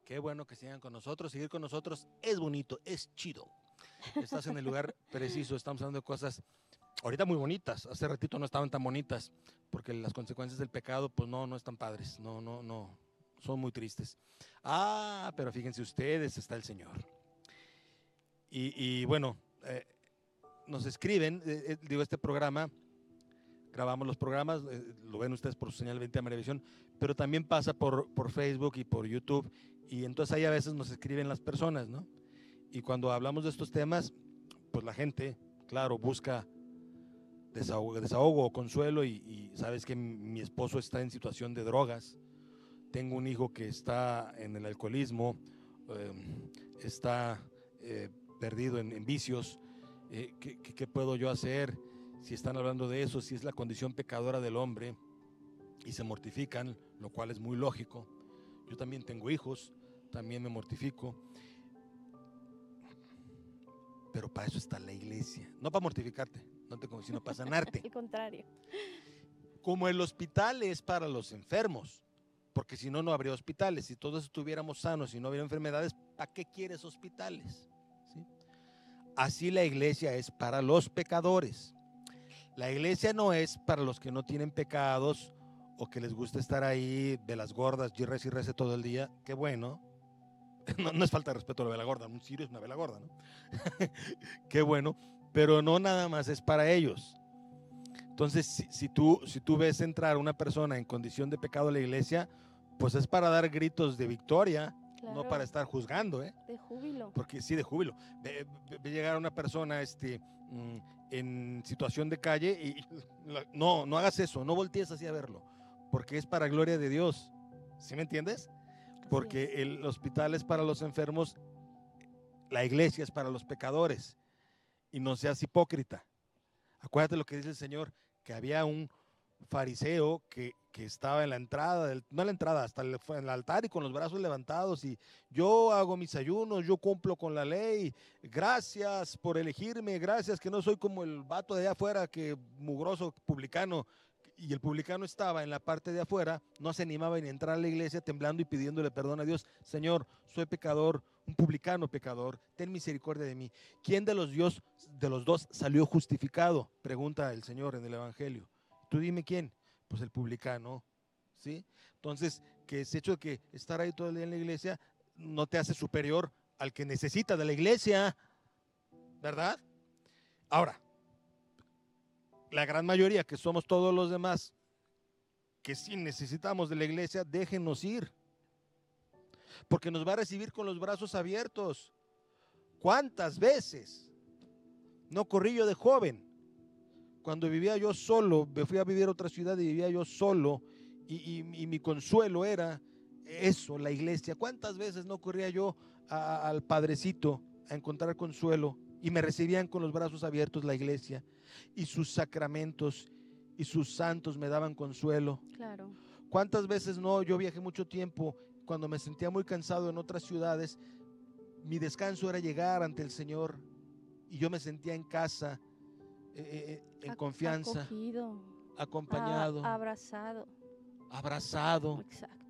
Qué bueno que sigan con nosotros. Seguir con nosotros es bonito, es chido. Estás en el lugar preciso. Estamos hablando de cosas ahorita muy bonitas. Hace ratito no estaban tan bonitas porque las consecuencias del pecado pues no están padres. No. Son muy tristes. Pero fíjense ustedes, está el Señor. Y bueno, nos escriben, este programa, grabamos los programas, lo ven ustedes por su señal 20 de Maravisión, pero también pasa por Facebook y por YouTube, y entonces ahí a veces nos escriben las personas, ¿no? Y cuando hablamos de estos temas, pues la gente, claro, busca desahogo o consuelo, y sabes que mi esposo está en situación de drogas, tengo un hijo que está en el alcoholismo, está perdido en vicios. ¿Qué puedo yo hacer? Si están hablando de eso, si es la condición pecadora del hombre y se mortifican, lo cual es muy lógico. Yo también tengo hijos, también me mortifico, pero para eso está la iglesia, no para mortificarte, no te conviene, sino para sanarte. Al contrario. Como el hospital es para los enfermos, porque si no, no habría hospitales. Si todos estuviéramos sanos y no hubiera enfermedades, ¿para qué quieres hospitales? ¿Sí? Así la iglesia es para los pecadores. La iglesia no es para los que no tienen pecados o que les gusta estar ahí de las gordas, y rece todo el día. Qué bueno. No es falta de respeto a la vela gorda, un cirio es una vela gorda, ¿no? Qué bueno, pero no nada más es para ellos. Entonces, si tú ves entrar a una persona en condición de pecado a la iglesia, pues es para dar gritos de victoria, Claro. no para estar juzgando, ¿eh? De júbilo. Porque sí, de júbilo. Ve llegar a una persona en situación de calle y no hagas eso, no voltees así a verlo, porque es para gloria de Dios. ¿Sí me entiendes? Porque el hospital es para los enfermos, la iglesia es para los pecadores. Y no seas hipócrita. Acuérdate lo que dice el Señor, que había un fariseo que estaba en la entrada, no en la entrada, hasta en el altar y con los brazos levantados, y yo hago mis ayunos, yo cumplo con la ley, gracias por elegirme, gracias que no soy como el vato de allá afuera, que mugroso publicano, y el publicano estaba en la parte de afuera, no se animaba ni a entrar a la iglesia, temblando y pidiéndole perdón a Dios. Señor, soy pecador, un publicano pecador, ten misericordia de mí. ¿Quién de los dos salió justificado? Pregunta el Señor en el Evangelio. Tú dime quién. Pues el publicano, ¿sí? Entonces, que ese hecho de que estar ahí todo el día en la iglesia no te hace superior al que necesita de la iglesia, ¿verdad? Ahora, la gran mayoría, que somos todos los demás, que sí necesitamos de la iglesia, déjenos ir, porque nos va a recibir con los brazos abiertos. ¿Cuántas veces no corrí yo de joven? Cuando vivía yo solo, me fui a vivir a otra ciudad y vivía yo solo, y mi consuelo era eso, la iglesia. ¿Cuántas veces no corría yo al Padrecito a encontrar consuelo y me recibían con los brazos abiertos la iglesia, y sus sacramentos y sus santos me daban consuelo? Claro. ¿Cuántas veces no? Yo viajé mucho tiempo, cuando me sentía muy cansado en otras ciudades, mi descanso era llegar ante el Señor y yo me sentía en casa, en confianza, acogido, acompañado, abrazado. Exacto.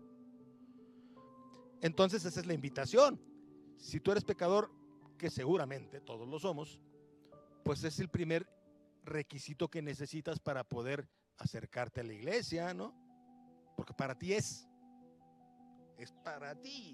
Entonces esa es la invitación. Si tú eres pecador, que seguramente todos lo somos, pues es el primer requisito que necesitas para poder acercarte a la iglesia, ¿no? Porque para ti es para ti.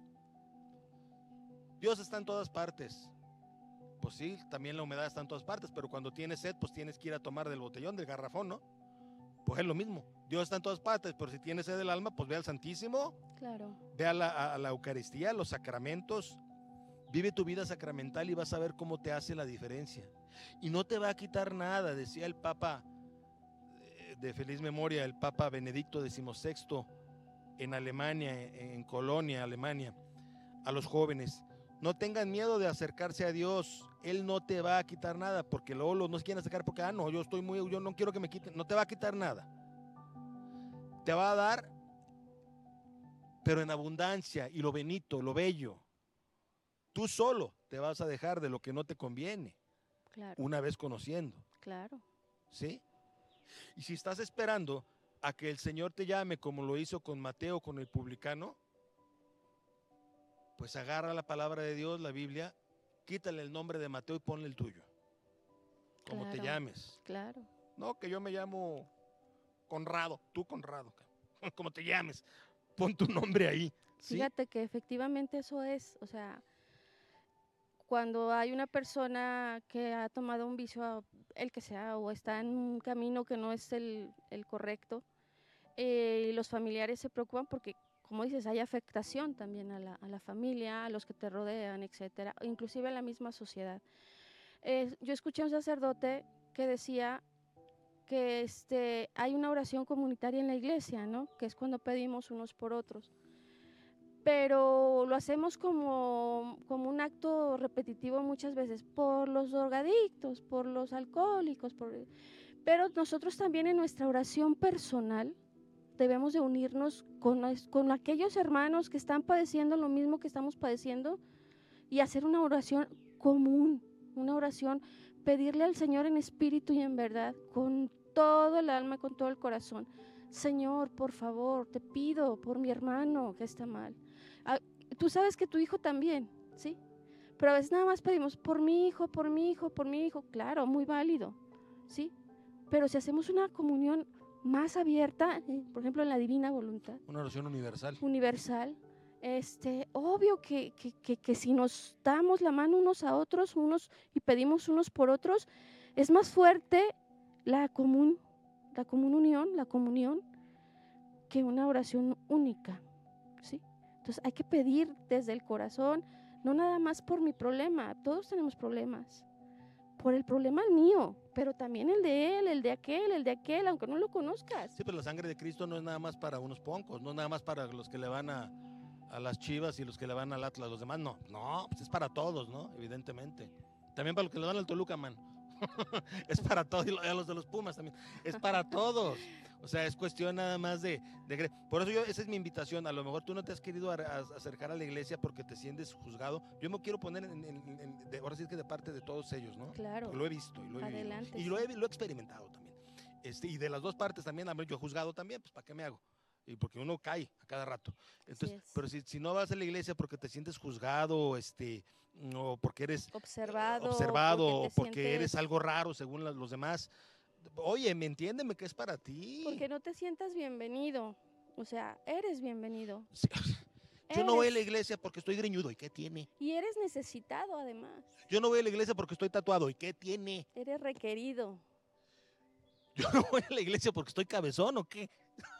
Dios está en todas partes. Pues sí, también la humedad está en todas partes, pero cuando tienes sed, pues tienes que ir a tomar del botellón, del garrafón, ¿no? Pues es lo mismo. Dios está en todas partes, pero si tienes sed del alma, pues ve al Santísimo. Claro. Ve a la Eucaristía, a los sacramentos. Vive tu vida sacramental y vas a ver cómo te hace la diferencia. Y no te va a quitar nada, decía el Papa de feliz memoria, el Papa Benedicto XVI, en Alemania, en Colonia, Alemania, a los jóvenes: no tengan miedo de acercarse a Dios. Él no te va a quitar nada, porque luego no se quieren acercar porque, no, yo no quiero que me quiten. No te va a quitar nada. Te va a dar, pero en abundancia, y lo benito, lo bello. Tú solo te vas a dejar de lo que no te conviene. Claro. Una vez conociendo. Claro. ¿Sí? Y si estás esperando a que el Señor te llame, como lo hizo con Mateo, con el publicano, Pues agarra la palabra de Dios, la Biblia, quítale el nombre de Mateo y ponle el tuyo, como te Claro, llames. claro. No, que yo me llamo Conrado, tú Conrado, como te llames, pon tu nombre ahí, ¿sí? Fíjate que efectivamente eso es, o sea, cuando hay una persona que ha tomado un vicio, el que sea, o está en un camino que no es el correcto, y los familiares se preocupan porque, como dices, hay afectación también a la familia, a los que te rodean, etcétera, inclusive a la misma sociedad. Yo escuché a un sacerdote que decía que hay una oración comunitaria en la iglesia, ¿no? Que es cuando pedimos unos por otros. Pero lo hacemos como un acto repetitivo muchas veces por los drogadictos, por los alcohólicos, pero nosotros también en nuestra oración personal debemos de unirnos con aquellos hermanos que están padeciendo lo mismo que estamos padeciendo y hacer una oración común, una oración, pedirle al Señor en espíritu y en verdad, con todo el alma, con todo el corazón. Señor, por favor, te pido por mi hermano que está mal. Ah, tú sabes que tu hijo también, ¿sí? Pero a veces nada más pedimos por mi hijo, por mi hijo, por mi hijo. Claro, muy válido, ¿sí? Pero si hacemos una comunión más abierta, por ejemplo en la divina voluntad, Una oración universal. universal, obvio que si nos damos la mano unos a otros, y pedimos unos por otros, es más fuerte la común unión, la comunión, que una oración única, ¿sí? Entonces hay que pedir desde el corazón, no nada más por mi problema, todos tenemos problemas, por el problema mío, pero también el de él, el de aquel, aunque no lo conozcas. Sí, pero la sangre de Cristo no es nada más para unos poncos, no es nada más para los que le van a las Chivas y los que le van al Atlas, los demás no, pues es para todos, ¿no? Evidentemente. También para los que le van al Toluca, man. Es para todos, y a los de los Pumas también. Es para todos. O sea, es cuestión nada más de por eso esa es mi invitación. A lo mejor tú no te has querido acercar a la iglesia porque te sientes juzgado. Yo me quiero poner ahora sí que de parte de todos ellos, ¿no? Claro. Porque lo he visto y lo he Adelante, vivido. Y sí. lo he experimentado también. Y de las dos partes también, yo he juzgado también, pues ¿para qué me hago? Y porque uno cae a cada rato. Entonces, pero si no vas a la iglesia porque te sientes juzgado, o porque eres observado, o porque eres algo raro según los demás, oye, ¿me entiéndeme que es para ti? Porque no te sientas bienvenido. O sea, eres bienvenido. Sí. Yo no voy a la iglesia porque estoy greñudo, ¿y qué tiene? Y eres necesitado además. Yo no voy a la iglesia porque estoy tatuado, ¿y qué tiene? Eres requerido. Yo no voy a la iglesia porque estoy cabezón, ¿o qué?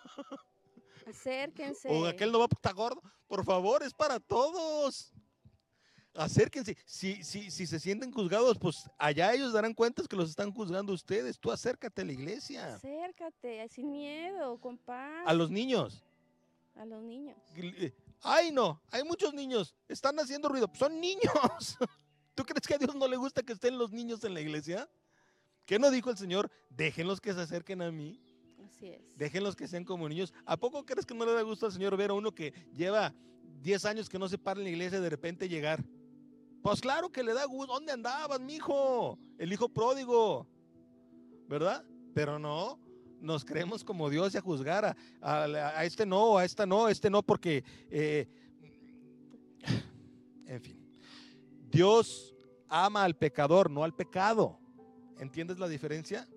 Acérquense. O aquel no va porque está gordo. Por favor, es para todos. Acérquense. Si se sienten juzgados, pues allá ellos darán cuenta que los están juzgando ustedes. Tú acércate a la iglesia. Acércate, sin miedo, con paz. A los niños. A los niños. Ay, no, hay muchos niños. Están haciendo ruido. Son niños. ¿Tú crees que a Dios no le gusta que estén los niños en la iglesia? ¿Qué no dijo el Señor? Déjenlos que se acerquen a mí. Así es. Déjenlos que sean como niños. ¿A poco crees que no le da gusto al Señor ver a uno que lleva 10 años que no se para en la iglesia y de repente llegar? Pues claro que le da gusto. ¿Dónde andabas, mijo? El hijo pródigo, ¿verdad? Pero no, nos creemos como Dios y a juzgar a este no, a esta no, porque, en fin, Dios ama al pecador, no al pecado. ¿Entiendes la diferencia?